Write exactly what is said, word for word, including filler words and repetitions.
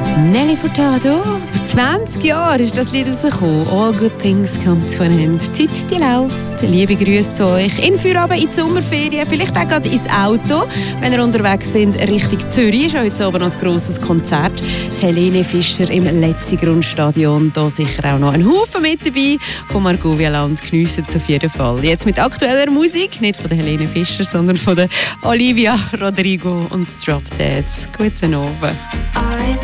Nelly Furtado. Vor zwanzig Jahren ist das Lied rausgekommen. All good things come to an end. Die Zeit, die läuft. Liebe Grüße zu euch. In Feierabend, in die Sommerferien, vielleicht auch gerade ins Auto. Wenn ihr unterwegs sind, Richtung Zürich, ist heute Abend noch ein grosses Konzert. Die Helene Fischer im Letzigrundstadion. Da sicher auch noch ein Haufen mit dabei. Von Margovialand geniessen auf jeden Fall. Jetzt mit aktueller Musik, nicht von der Helene Fischer, sondern von der Olivia Rodrigo und Drop Dead. Guten Abend.